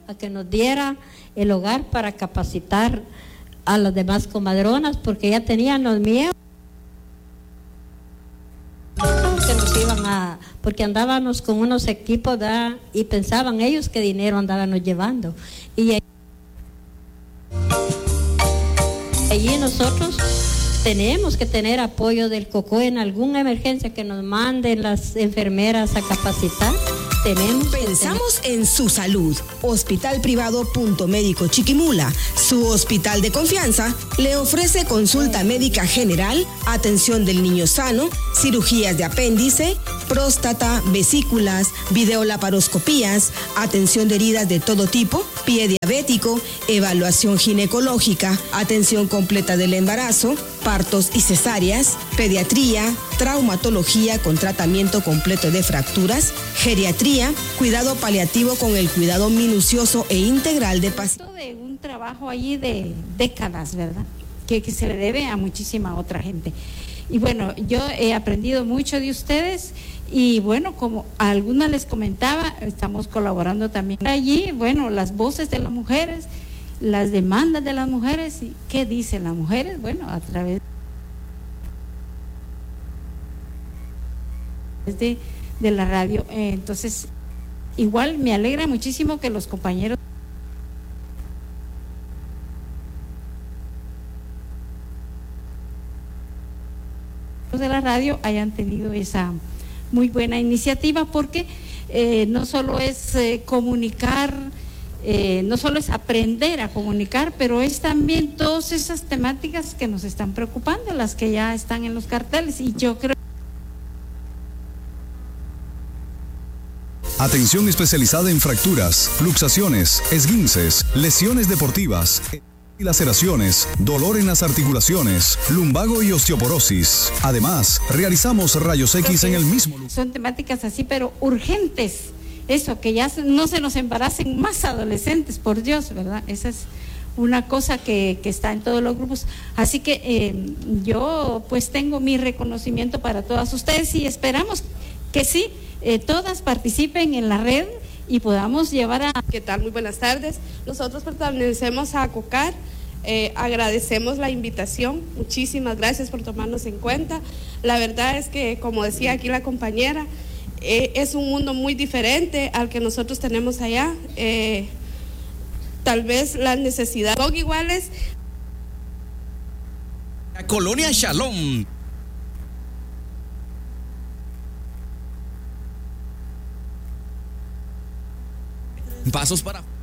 a que nos diera el hogar para capacitar a las demás comadronas, porque ya tenían los miedos que nos iban a, porque andábamos con unos equipos, ¿verdad? Y pensaban ellos que dinero andábamos llevando, y allí nosotros tenemos que tener apoyo del COCO en alguna emergencia que nos manden las enfermeras a capacitar. Pensamos en su salud. Hospital Privado Punto Médico Chiquimula, su hospital de confianza, le ofrece consulta médica general, atención del niño sano, cirugías de apéndice, próstata, vesículas, videolaparoscopías, atención de heridas de todo tipo, pie diabético, evaluación ginecológica, atención completa del embarazo, partos y cesáreas, pediatría, traumatología con tratamiento completo de fracturas, geriatría, cuidado paliativo con el cuidado minucioso e integral de pacientes. De un trabajo allí de décadas, ¿verdad? Que se le debe a muchísima otra gente. Y bueno, yo he aprendido mucho de ustedes y bueno, como a algunas les comentaba, estamos colaborando también allí, bueno, las voces de las mujeres, las demandas de las mujeres, y ¿qué dicen las mujeres? Bueno, a través de la radio. Entonces, igual me alegra muchísimo que los compañeros de la radio hayan tenido esa muy buena iniciativa, porque no solo es comunicar, no solo es aprender a comunicar, pero es también todas esas temáticas que nos están preocupando, las que ya están en los carteles, y yo creo. Atención especializada en fracturas, luxaciones, esguinces, lesiones deportivas y laceraciones, dolor en las articulaciones, lumbago y osteoporosis. Además, realizamos rayos X en el mismo lugar. Son temáticas así, pero urgentes. Eso, que ya no se nos embaracen más adolescentes, por Dios, ¿verdad? Esa es una cosa que está en todos los grupos. Así que yo pues tengo mi reconocimiento para todas ustedes y esperamos que sí, todas participen en la red y podamos llevar a... ¿Qué tal? Muy buenas tardes. Nosotros pertenecemos a COCAR, agradecemos la invitación, muchísimas gracias por tomarnos en cuenta. La verdad es que, como decía aquí la compañera, es un mundo muy diferente al que nosotros tenemos allá. Tal vez las necesidades son iguales. La Colonia Shalom. Pasos para